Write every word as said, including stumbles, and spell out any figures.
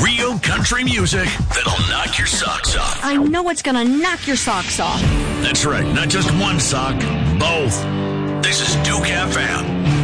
Real country music that'll knock your socks off. I know it's gonna knock your socks off. That's right, not just one sock, both. This is Duke F M.